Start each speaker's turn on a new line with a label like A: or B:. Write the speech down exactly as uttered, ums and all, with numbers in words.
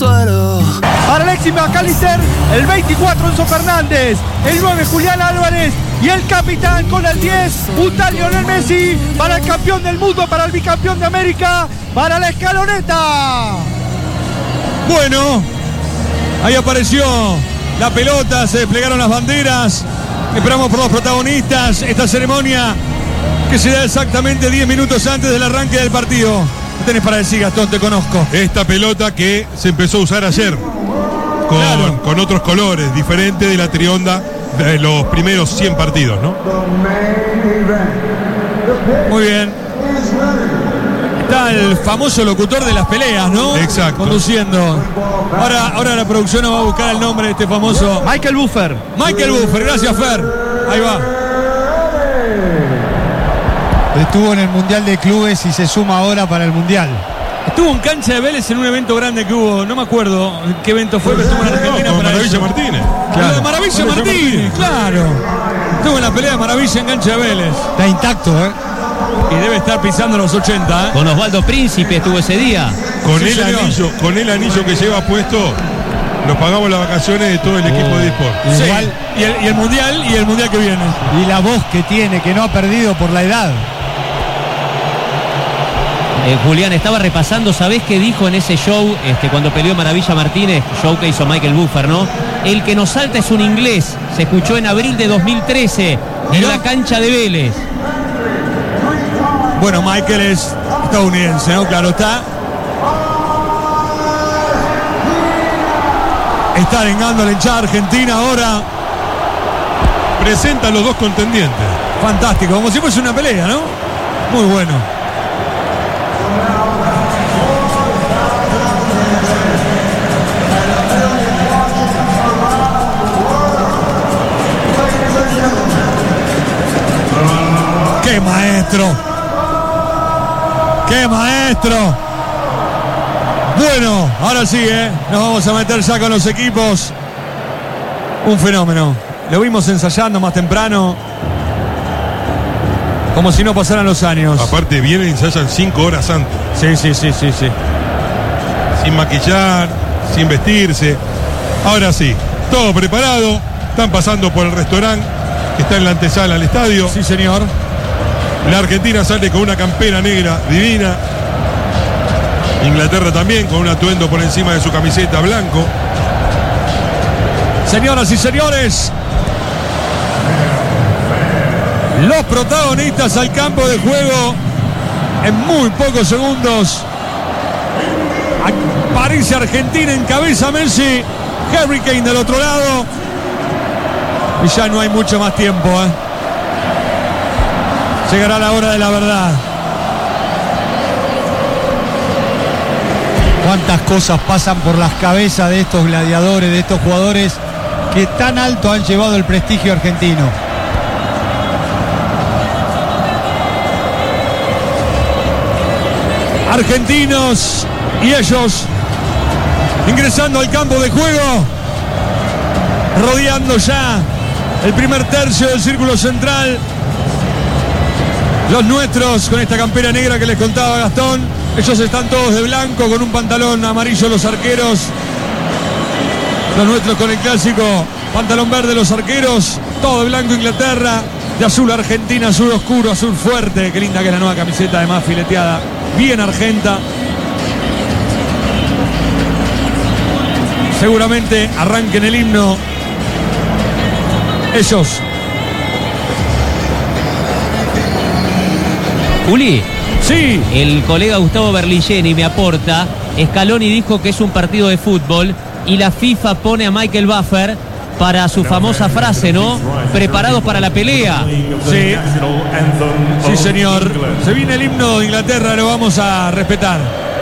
A: suelo.
B: Para Alexis McAllister, el veinticuatro Enzo Fernández, el nueve Julián Álvarez y el capitán con el diez, un tal Lionel Messi, para el campeón del mundo, para el bicampeón de América, para la escaloneta.
C: Bueno, ahí apareció la pelota, se desplegaron las banderas. Esperamos por los protagonistas. Esta ceremonia que se da exactamente diez minutos antes del arranque del partido. ¿Qué tenés para decir, Gastón? Te conozco.
D: Esta pelota que se empezó a usar ayer con,
C: Claro.
D: con otros colores, diferente de la trionda de los primeros cien partidos, ¿no?
C: Muy bien. Está el famoso locutor de las peleas, ¿no?
D: Exacto.
C: Conduciendo. Ahora, ahora la producción nos va a buscar el nombre de este famoso
B: Michael Buffer.
C: Michael Buffer. Gracias, Fer. Ahí va.
E: Estuvo en el Mundial de Clubes y se suma ahora para el Mundial.
C: Estuvo en cancha de Vélez en un evento grande que hubo, no me acuerdo qué evento fue, pero estuvo en Argentina
D: Con
C: para
D: Maravilla
C: eso.
D: Martínez.
C: Claro. Maravilla, Maravilla Martínez, Martínez, claro. Estuvo en la pelea de Maravilla en cancha de Vélez.
E: Está intacto, ¿eh?
C: Y debe estar pisando los ochenta, ¿eh?
F: Con Osvaldo Príncipe estuvo ese día.
D: Con
C: Sí,
D: el
C: señor.
D: anillo, con el anillo que lleva puesto, nos pagamos las vacaciones de todo el equipo de eSport.
C: Sí,
E: Igual-
C: y, el, y el mundial y el mundial que viene.
E: Y la voz que tiene, que no ha perdido por la edad.
F: Eh, Julián, estaba repasando, ¿sabés qué dijo en ese show este, cuando peleó Maravilla Martínez? Show que hizo Michael Buffer, ¿no? El que nos salta es un inglés. Se escuchó en abril de dos mil trece en la cancha de Vélez.
C: Bueno, Michael es estadounidense, ¿no? Claro está. Está arengando la hinchada argentina ahora.
D: Presentan los dos contendientes.
C: Fantástico, como si fuese una pelea, ¿no? Muy bueno. ¡Qué maestro! ¡Qué maestro! Bueno, ahora sí, ¿eh? Nos vamos a meter ya con los equipos. Un fenómeno. Lo vimos ensayando más temprano. Como si no pasaran los años.
D: Aparte vienen y ensayan cinco horas antes.
C: Sí, sí, sí, sí, sí.
D: Sin maquillar, sin vestirse. Ahora sí, todo preparado. Están pasando por el restaurante que está en la antesala al estadio.
C: Sí, señor.
D: La Argentina sale con una campera negra divina. Inglaterra también con un atuendo por encima de su camiseta blanco.
C: Señoras y señores, los protagonistas al campo de juego en muy pocos segundos. Aparece Argentina, encabeza Messi, Harry Kane del otro lado. Y ya no hay mucho más tiempo, ¿eh? Llegará la hora de la verdad.
E: Cuántas cosas pasan por las cabezas de estos gladiadores, de estos jugadores que tan alto han llevado el prestigio argentino.
C: Argentinos y ellos ingresando al campo de juego, rodeando ya el primer tercio del círculo central. Los nuestros con esta campera negra que les contaba Gastón. Ellos están todos de blanco con un pantalón amarillo los arqueros. Los nuestros con el clásico pantalón verde los arqueros. Todo de blanco Inglaterra. De azul Argentina, azul oscuro, azul fuerte. Qué linda que es la nueva camiseta, además fileteada. Bien argenta. Seguramente arranquen el himno ellos.
F: Juli,
C: Sí,
F: el colega Gustavo Berlingeni me aporta. Scaloni dijo que es un partido de fútbol y la FIFA pone a Michael Buffer para su famosa frase, ¿no? Preparados para la pelea.
C: sí, sí señor. Se viene el himno de Inglaterra, lo vamos a respetar.